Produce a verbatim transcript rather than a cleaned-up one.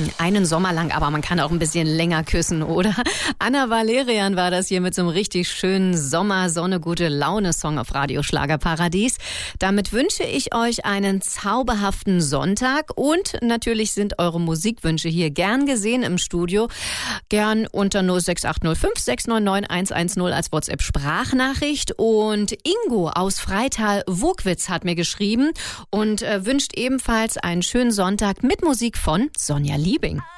einen Sommer lang, aber man kann auch ein bisschen länger küssen, oder? Anna Valerian war das hier mit so einem richtig schönen Sommer, Sonne, gute Laune-Song auf Radio Schlagerparadies. Damit wünsche ich euch einen zauberhaften Sonntag und natürlich sind eure Musikwünsche hier gern gesehen im Studio. Gern unter null sechs acht null fünf sechs neun neun eins eins null als WhatsApp-Sprachnachricht. Und Ingo aus Freital-Wogwitz hat mir geschrieben und äh, wünscht ebenfalls einen schönen Sonntag mit Musik von Sonja Liebing.